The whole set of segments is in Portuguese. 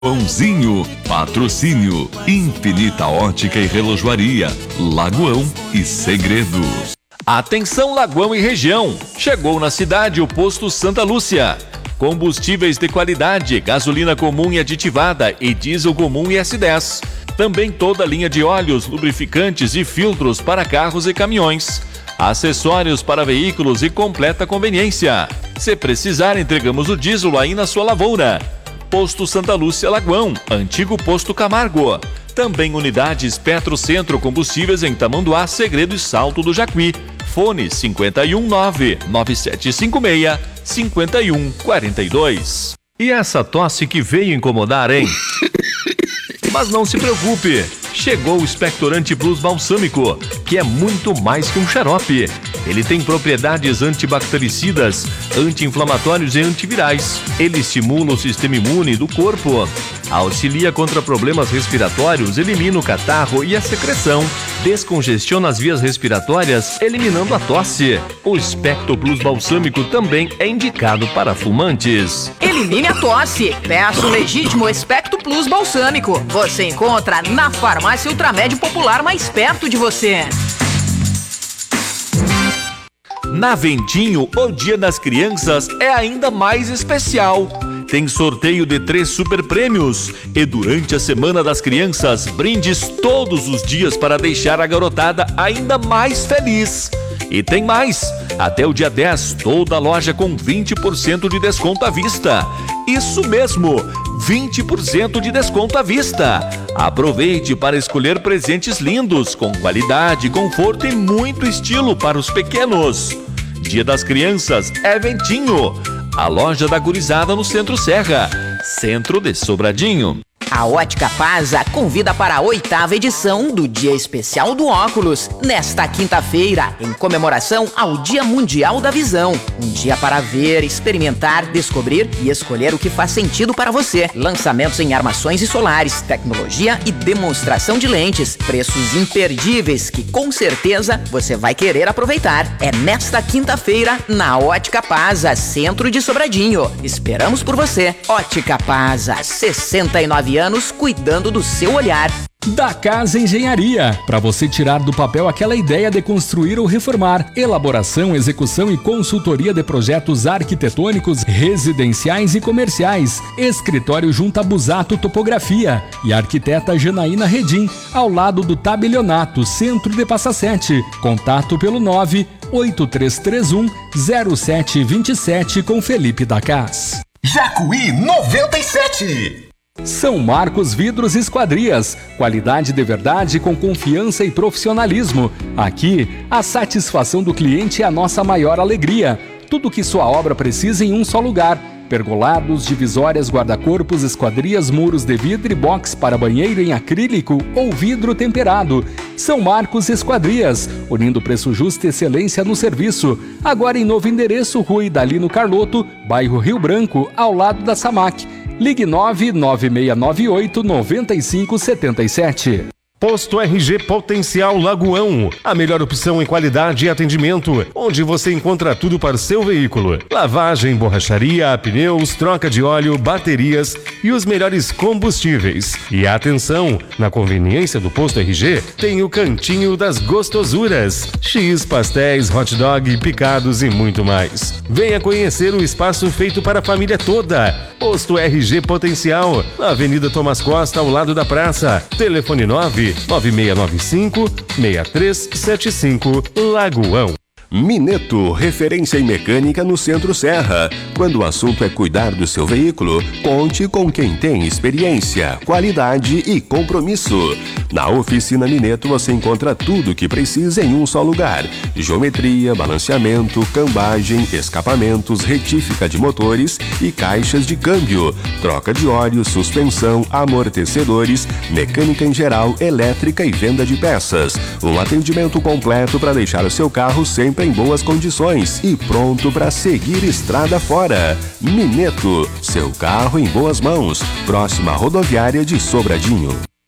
Pãozinho, patrocínio, Infinita Ótica e Relojoaria, Lagoão e Segredos. Atenção Lagoão e região, chegou na cidade o posto Santa Lúcia. Combustíveis de qualidade, gasolina comum e aditivada e diesel comum e S10. Também toda a linha de óleos, lubrificantes e filtros para carros e caminhões. Acessórios para veículos e completa conveniência. Se precisar, entregamos o diesel aí na sua lavoura. Posto Santa Lúcia Lagoão, antigo Posto Camargo. Também unidades Petro Centro Combustíveis em Tamanduá, Segredo e Salto do Jacuí. Fone 519-9756-5142. E essa tosse que veio incomodar, hein? Mas não se preocupe, chegou o Expectorante Plus Balsâmico, que é muito mais que um xarope. Ele tem propriedades antibactericidas, anti-inflamatórios e antivirais. Ele estimula o sistema imune do corpo, auxilia contra problemas respiratórios, elimina o catarro e a secreção, descongestiona as vias respiratórias, eliminando a tosse. O Expecto Plus Balsâmico também é indicado para fumantes. Elimine a tosse. Peça o legítimo Expecto Plus Balsâmico. Você encontra na farmácia Ultramédio Popular mais perto de você. Na Ventinho, o Dia das Crianças é ainda mais especial. Tem sorteio de 3 super prêmios e durante a Semana das Crianças, brindes todos os dias para deixar a garotada ainda mais feliz. E tem mais, até o dia 10, toda a loja com 20% de desconto à vista. Isso mesmo, 20% de desconto à vista. Aproveite para escolher presentes lindos, com qualidade, conforto e muito estilo para os pequenos. Dia das Crianças é Ventinho, a loja da gurizada no Centro Serra, centro de Sobradinho. A Ótica Pasa convida para a 8ª edição do Dia Especial do Óculos, nesta quinta-feira, em comemoração ao Dia Mundial da Visão. Um dia para ver, experimentar, descobrir e escolher o que faz sentido para você. Lançamentos em armações e solares, tecnologia e demonstração de lentes. Preços imperdíveis que com certeza você vai querer aproveitar. É nesta quinta-feira, na Ótica Pasa, centro de Sobradinho. Esperamos por você. Ótica Pasa, 69 anos cuidando do seu olhar. Da Casa Engenharia, para você tirar do papel aquela ideia de construir ou reformar. Elaboração, execução e consultoria de projetos arquitetônicos, residenciais e comerciais. Escritório junto a Busato Topografia e a arquiteta Janaína Redim, ao lado do Tabelionato, centro de Passa Sete. Contato pelo 98331-0727 com Felipe da Casa. Jacuí 97. São Marcos Vidros e Esquadrias, qualidade de verdade com confiança e profissionalismo. Aqui, a satisfação do cliente é a nossa maior alegria. Tudo o que sua obra precisa em um só lugar. Pergolados, divisórias, guarda-corpos, esquadrias, muros de vidro e box para banheiro em acrílico ou vidro temperado. São Marcos Esquadrias, unindo preço justo e excelência no serviço. Agora em novo endereço, Rua Idalino Carlotto, bairro Rio Branco, ao lado da Samac. Ligue 99698-9577. Posto RG Potencial Lagoão, a melhor opção em qualidade e atendimento, onde você encontra tudo para o seu veículo. Lavagem, borracharia, pneus, troca de óleo, baterias e os melhores combustíveis. E atenção, na conveniência do Posto RG, tem o Cantinho das Gostosuras. X, pastéis, hot dog, picados e muito mais. Venha conhecer o espaço feito para a família toda. Posto RG Potencial, na Avenida Tomás Costa, ao lado da praça. Telefone 9675-6375, Lagoão. Mineto, referência em mecânica no Centro Serra. Quando o assunto é cuidar do seu veículo, conte com quem tem experiência, qualidade e compromisso. Na Oficina Mineto você encontra tudo o que precisa em um só lugar. Geometria, balanceamento, cambagem, escapamentos, retífica de motores e caixas de câmbio, troca de óleo, suspensão, amortecedores, mecânica em geral, elétrica e venda de peças. Um atendimento completo para deixar o seu carro sempre em boas condições e pronto para seguir estrada fora. Mineto, seu carro em boas mãos. Próxima rodoviária de Sobradinho.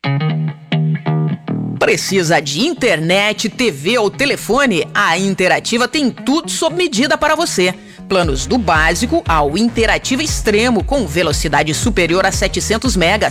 Precisa de internet, TV ou telefone? A Interativa tem tudo sob medida para você. planos do básico ao interativo extremo com velocidade superior a 700 megas.